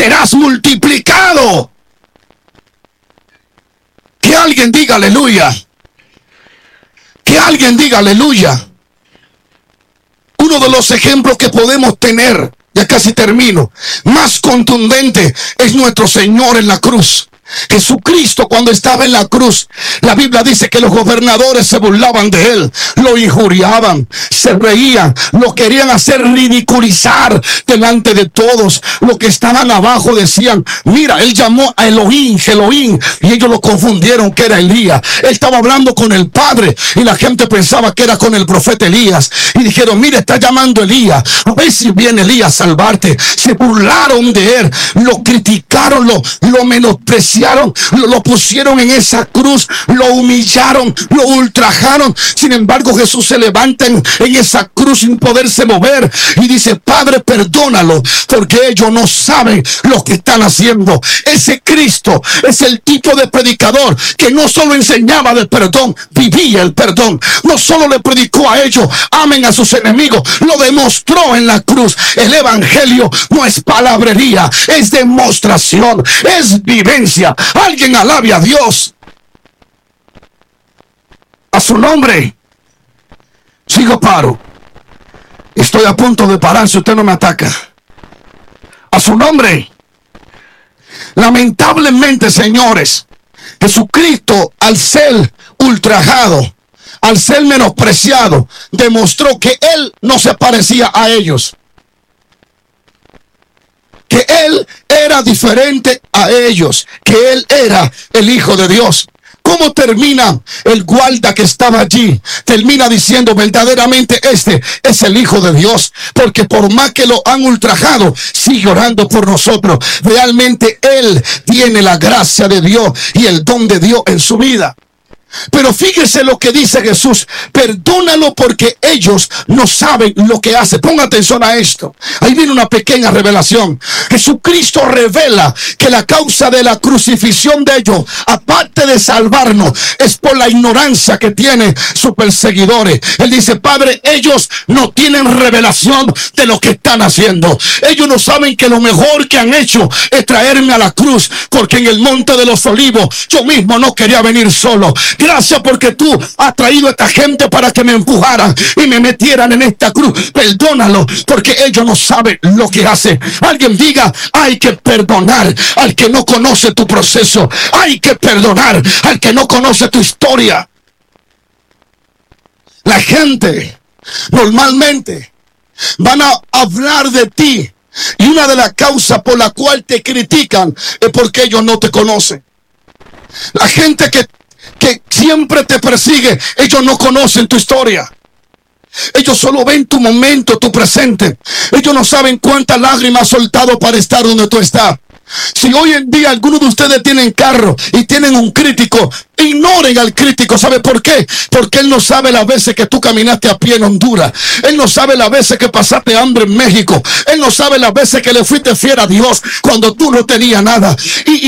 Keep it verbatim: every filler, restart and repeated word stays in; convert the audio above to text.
serás multiplicado. Que alguien diga aleluya. Que alguien diga aleluya. Uno de los ejemplos que podemos tener, ya casi termino, más contundente es nuestro Señor en la cruz. Jesucristo, cuando estaba en la cruz, la Biblia dice que los gobernadores se burlaban de él, lo injuriaban, se reían, lo querían hacer ridiculizar delante de todos. Los que estaban abajo decían: mira, él llamó a Elohim, Elohim, y ellos lo confundieron que era Elías. Él estaba hablando con el Padre y la gente pensaba que era con el profeta Elías, y dijeron: mira, está llamando a Elías, a ver si viene Elías a salvarte. Se burlaron de él, lo criticaron, lo, lo menospreciaron. Lo, lo pusieron en esa cruz, lo humillaron, lo ultrajaron. Sin embargo, Jesús se levanta en, en esa cruz sin poderse mover y dice: Padre, perdónalo, porque ellos no saben lo que están haciendo. Ese Cristo es el tipo de predicador que no solo enseñaba del perdón, vivía el perdón. No solo le predicó a ellos: amen a sus enemigos, lo demostró en la cruz. El evangelio no es palabrería, es demostración, es vivencia. Alguien alabe a Dios. A su nombre. Sigo paro. Estoy a punto de parar si usted no me ataca. A su nombre. Lamentablemente, señores, Jesucristo, al ser ultrajado, al ser menospreciado, demostró que él no se parecía a ellos, que él era diferente a ellos, que él era el Hijo de Dios. ¿Cómo termina el guarda que estaba allí? Termina diciendo: verdaderamente este es el Hijo de Dios, porque por más que lo han ultrajado, sigue orando por nosotros. Realmente él tiene la gracia de Dios y el don de Dios en su vida. Pero fíjese lo que dice Jesús: perdónalo porque ellos no saben lo que hacen. Ponga atención a esto. Ahí viene una pequeña revelación. Jesucristo revela que la causa de la crucifixión de ellos, aparte de salvarnos, es por la ignorancia que tienen sus perseguidores. Él dice: Padre, ellos no tienen revelación de lo que están haciendo. Ellos no saben que lo mejor que han hecho es traerme a la cruz, porque en el monte de los olivos yo mismo no quería venir solo. Gracias porque tú has traído a esta gente para que me empujaran y me metieran en esta cruz. Perdónalo porque ellos no saben lo que hacen. Alguien diga: hay que perdonar al que no conoce tu proceso. Hay que perdonar al que no conoce tu historia. La gente normalmente van a hablar de ti, y una de las causas por la cual te critican es porque ellos no te conocen. La gente que que siempre te persigue, ellos no conocen tu historia. Ellos solo ven tu momento, tu presente. Ellos no saben cuántas lágrimas has soltado para estar donde tú estás. Si hoy en día algunos de ustedes tienen carro y tienen un crítico, ignoren al crítico. ¿Sabe por qué? Porque él no sabe las veces que tú caminaste a pie en Honduras. Él no sabe las veces que pasaste hambre en México. Él no sabe las veces que le fuiste fiel a Dios cuando tú no tenías nada. Y